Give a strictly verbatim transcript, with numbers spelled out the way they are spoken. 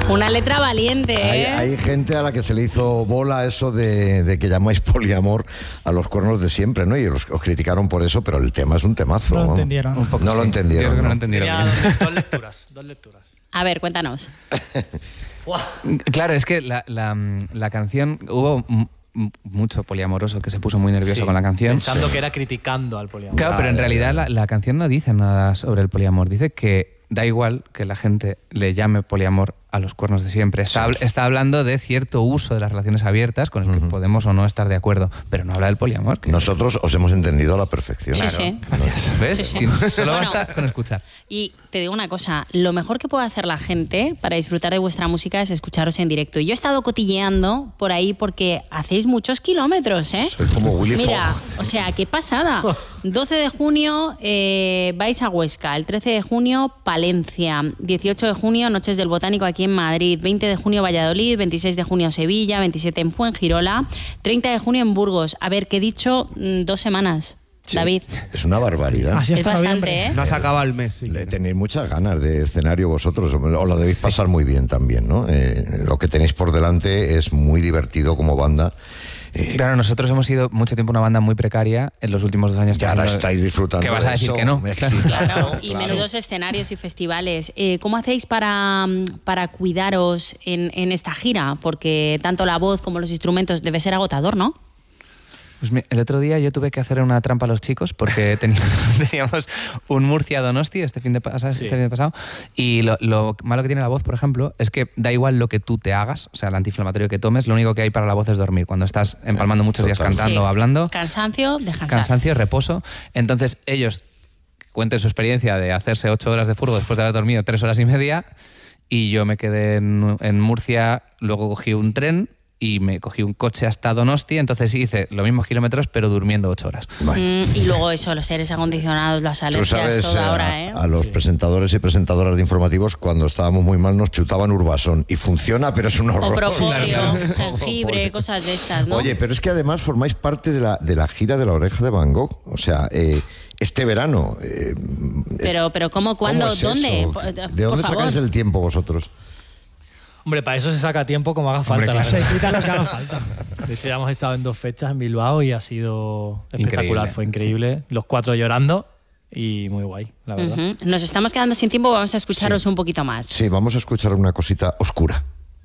Una letra valiente, ¿eh? Hay, hay gente a la que se le hizo bola eso de, de que llamáis poliamor a los cuernos de siempre, ¿no? Y os, os criticaron por eso, pero el tema es un temazo. No lo ¿no? entendieron. Un poco, no sí. lo entendieron. Yo creo que no ¿no? lo entendieron. Tenía dos, dos lecturas, dos lecturas. A ver, cuéntanos. Claro, es que la, la, la canción hubo mucho poliamoroso que se puso muy nervioso sí, con la canción. Pensando que era criticando al poliamor. Claro, pero en realidad la, la canción no dice nada sobre el poliamor. Dice que da igual que la gente le llame poliamor a los cuernos de siempre. Está, sí. está hablando de cierto uso de las relaciones abiertas con el que uh-huh. podemos o no estar de acuerdo, pero no habla del poliamor. Que... Nosotros os hemos entendido a la perfección. Sí, claro. sí. Gracias. ¿Ves? Sí, sí. Sí, solo bueno, basta con escuchar. Y te digo una cosa, lo mejor que puede hacer la gente para disfrutar de vuestra música es escucharos en directo. Yo he estado cotilleando por ahí porque hacéis muchos kilómetros, ¿eh? Soy como Willy Mira, Fogg. o sea, qué pasada. doce de junio eh, vais a Huesca, el trece de junio Palencia, dieciocho de junio Noches del Botánico aquí en Madrid, veinte de junio Valladolid, veintiséis de junio Sevilla, veintisiete en Fuengirola, treinta de junio en Burgos. A ver, que he dicho dos semanas. Sí, David. Es una barbaridad. Así es hasta bastante, noviembre. ¿eh? No se acaba el mes. Sí. Tenéis muchas ganas de escenario vosotros, os lo debéis sí. pasar muy bien también, ¿no? Eh, lo que tenéis por delante es muy divertido como banda. Eh, claro, nosotros hemos sido mucho tiempo una banda muy precaria en los últimos dos años. Y ahora estáis disfrutando. ¿Qué vas a decir eso? que no? Claro, y claro. menudos escenarios y festivales. Eh, ¿Cómo hacéis para, para cuidaros en, en esta gira? Porque tanto la voz como los instrumentos debe ser agotador, ¿no? Pues el otro día yo tuve que hacer una trampa a los chicos porque teníamos, teníamos un Murcia-Donosti este fin de, pasado, sí. este fin de pasado y lo, lo malo que tiene la voz, por ejemplo, es que da igual lo que tú te hagas, o sea, el antiinflamatorio que tomes, lo único que hay para la voz es dormir. Cuando estás empalmando muchos días cantando o sí. hablando... Cansancio, descansar. Cansancio, reposo. Entonces ellos cuenten su experiencia de hacerse ocho horas de furgo después de haber dormido tres horas y media y yo me quedé en, en Murcia, luego cogí un tren y me cogí un coche hasta Donosti, entonces hice los mismos kilómetros pero durmiendo ocho horas. Mm, y luego eso, los aires acondicionados, las alergias, todo ahora, ¿eh? A, a los sí. presentadores y presentadoras de informativos cuando estábamos muy mal nos chutaban Urbasón y funciona, pero es un horror. O propóleo, jengibre, cosas de estas, ¿no? Oye, pero es que además formáis parte de la, de la gira de La Oreja de Van Gogh, o sea... Eh, este verano... Eh, pero, pero ¿cómo, cuándo, ¿cómo es dónde? Eso? ¿De dónde sacáis el tiempo vosotros? Hombre, para eso se saca tiempo como haga falta. Hombre, claro. Se quita lo que haga falta. De hecho, ya hemos estado en dos fechas en Bilbao y ha sido espectacular, increíble, fue increíble. Sí. Los cuatro llorando y muy guay, la verdad. Uh-huh. Nos estamos quedando sin tiempo, vamos a escucharos sí. un poquito más. Sí, vamos a escuchar una cosita oscura.